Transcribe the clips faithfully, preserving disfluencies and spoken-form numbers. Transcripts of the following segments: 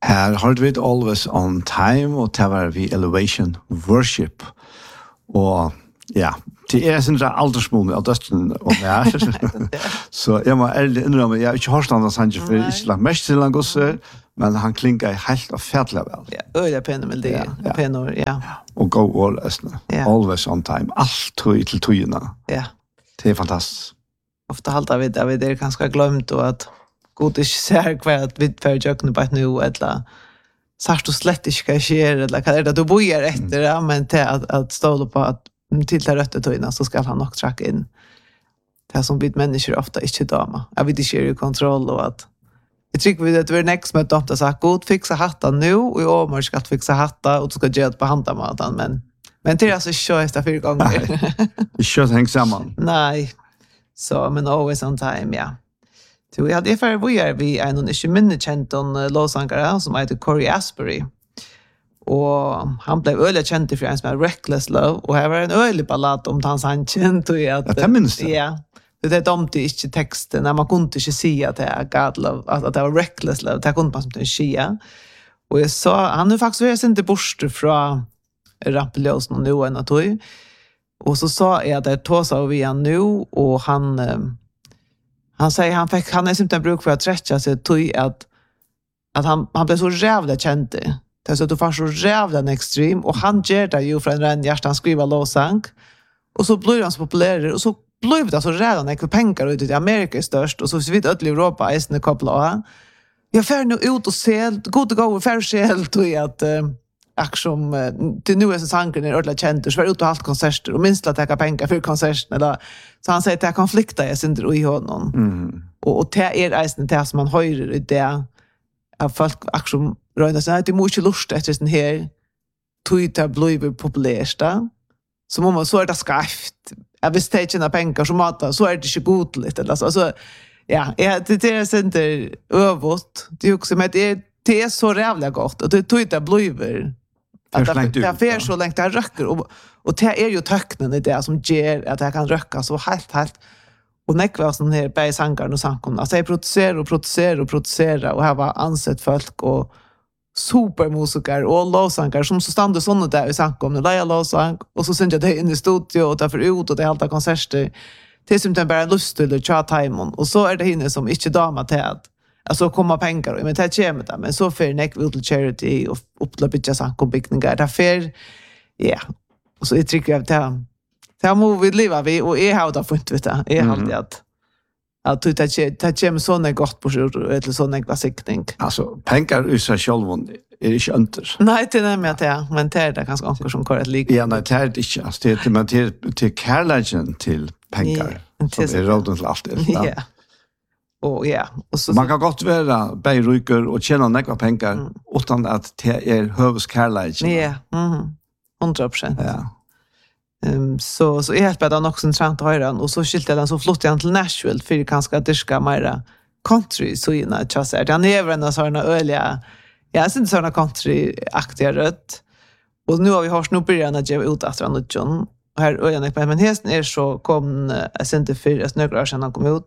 Her har vi Always on Time, og det var vi Elevation Worship. Og ja, det er sin aldersmål av døsten og mer. Så jeg må ærlig innrømme, jeg har ikke hørt han sannsynlig, for jeg har ikke lagt mest til han gosser, men han klinger helt og fætlig vel. Ja, øyla pene med det, ja. Pene år, ja. Og go all, ja. Always on time, alt tog til togene. Ja. Det er fantastisk. Ofta halta vi det, vi er ganske glemt, og at god ikke ser hva at vi får jøkkene på et nå, eller sart og slett ikke hva skjer, eller hva er det du bor etter, ja, men til at, at ståle på at til til røtte tøyene, så skal han nok trakke inn. Det er som vi mennesker ofte ikke dama. Jeg vet ikke er i kontroll, og at jeg tror vi at det er nek som er dumt å si, god, fikse hatta nå, og i år skal fikse hatta, og du skal gjøre det på handamaten, men, men det er altså ikke kjøst det fire ganger. Det kjøst hengt sammen. Nei, så, men always on time, ja. Så jeg hadde for vi er vi en ikke minne kjent om låsangere, som heter Corey Asbury. Og han blev øyelig kjent for en som er Reckless Love, og her var en øyelig ballad om hans han kjent. Ja, det minns det. Ja, det er dumt ikke teksten, man kunne ikke si at det er God Love, at det var Reckless Love, det kunne man som til en skia. Og jeg sa, han er faktisk vært sin til borste fra Rappeløsen og nå enn av tog. Og så sa jeg at jeg tog seg vi han nå, og han... Han säger han fick han är simpelthen bruk för att träcka sig till att att han han blev så jävla känd. Det är så att du får så jävla extrem och han gör det ju för en ren hjärtan skriva låsang och så blir han så populär och så blir det så redan när pengar ut i Amerika är störst och så så vitt öll Europa är snä koppla. Jag får nu ut och se god gå för själ till att aktion till nu är så sanken är ordla känt och så ut och allt konserter och minst att ta pengar för konserten eller så han säger att det är konflikter jag synder i honom. Mm. Och och det är isen det som man hör i det av folk aktion röna så att det måste lust efter den här Twitter blue populärt så må man så är det skaft. Jag visste inte när pengar som mata så är det inte god lite alltså alltså ja, det är synder övot det är också med det det är så jävla gott och det Twitter blue att det är för så länge det röcker och och det är ju töcknen i det som ger att det kan röcka så helt helt och nekva sån här bäsangar och sankom alltså jag producerar och producerar och producerar och här var ansett folk och supermusiker och låsangar som så stannar såna där i sankom när jag låsang och så syns jag det in i studio och därför ut och det helt konserter det är som det bara lust till att chat time och så är det hinne som inte dama till att alltså komma pengar men det kommer där men så för neck vill charity och upplöpa sankom byggningar därför ja och så jag tycker att det här må vi leva vi och är har det funnit vet jag är alltid att att det det kommer såna gott på eller såna klassickning alltså pengar i sig själv är inte under nej det är med det men det är det kanske ankor som kör ett lik ja nej det är inte alltså det är man till till kärleken till pengar som är råden till allt det ja och ja och så man kan gott vara bejryker och tjäna några pengar mm. utan att det är hövskärleken ja mhm hundra procent ja. Um, så så är helt bättre också intressant att höra och så skilte den så flott igen till Nashville för det kanske att diska mer country så innan jag säger den är även en sån öliga jag syns såna country aktiga rött och nu har vi har snubbar igen att ge ut att han och John och här öliga men hästen är så kom jag sen till för att några år sedan han kom ut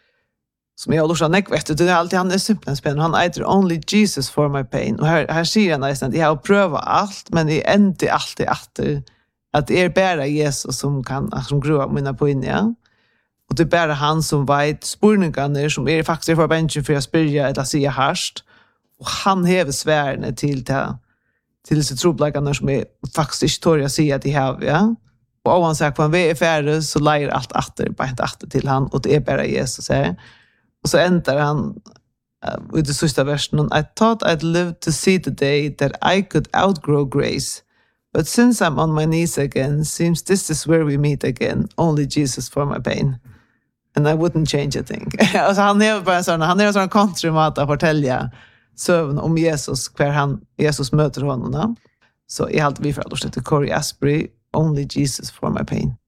som jag lustar näck vet du det är alltid han är simpelt spännande han äter only Jesus for my pain och här här säger han nästan att jag har prövat allt men det är inte alltid att att det är bara Jesus som kan som grua mina på in ja och det är bara han som vet spurningarna som är faktiskt för benchen för att spyrja eller säga harst och han häver svärne till till till så troblagarna som är faktiskt historia säga att de har ja och om han säger på en vi är färdig så lägger allt åter på ett åter till han och det är bara Jesus säger och så ändrar han uh, i det sista versen I thought I'd live to see the day that I could outgrow grace. But since I'm on my knees again, seems this is where we meet again. Only Jesus for my pain. And I wouldn't change a thing. Alltså han är bara sån, han är en sån countrymat att fortälja sövn om Jesus, hver han, Jesus möter honom. Så i allt vi föräldrars till Corey Asbury, Only Jesus for my pain.